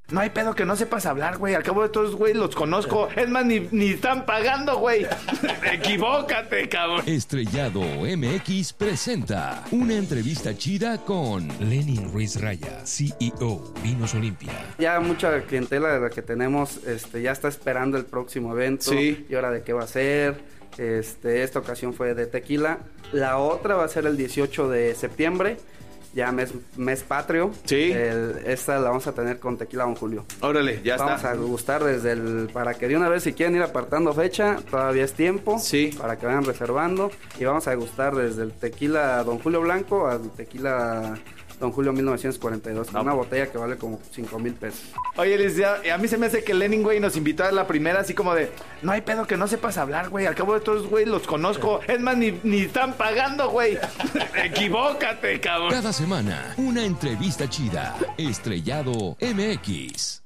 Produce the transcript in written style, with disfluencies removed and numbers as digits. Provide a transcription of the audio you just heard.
No hay pedo que no sepas hablar, güey. Al cabo de todos, güey, los conozco. Es más, ni están pagando, güey. Equivócate, cabrón. Estrellado MX presenta una entrevista chida con Lenin Ruiz Raya, CEO, Vinos Olimpia. Ya mucha clientela de la que tenemos ya está esperando el próximo evento. Sí. Y ahora de qué va a ser. Esta ocasión fue de tequila. La otra va a ser el 18 de septiembre. Ya mes patrio. Sí. Esta la vamos a tener con tequila Don Julio. Órale, ya Vamos está. a gustar para que de una vez, si quieren ir apartando fecha, todavía es tiempo. Sí. Para que vayan reservando. Y vamos a gustar desde el tequila Don Julio Blanco al tequila Don Julio 1942. No. Una botella que vale como 5,000 pesos. Oye, licenciado, a mí se me hace que Lenin, güey, nos invitó a la primera así como de... No hay pedo que no sepas hablar, güey. Al cabo de todos, güey, los conozco. Es más, ni están pagando, güey. Equivócate, cabrón. Cada semana, una entrevista chida. Estrellado MX.